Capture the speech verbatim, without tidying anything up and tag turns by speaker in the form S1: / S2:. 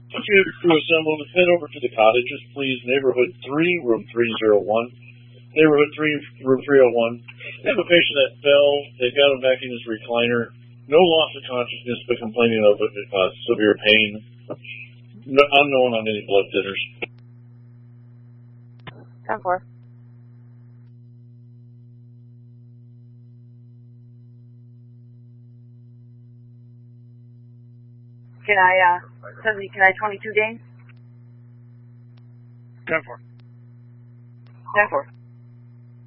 S1: Okay, crew assembled. Head over to the cottages, please. Neighborhood three, room three oh one. Neighborhood three, room three oh one. They have a patient that fell. They've got him back in his recliner. No loss of consciousness, but complaining of uh, severe pain. No, unknown on any blood thinners.
S2: ten four. Can I, uh, Susie, can I twenty-two Dane?
S3: ten four.
S2: ten four.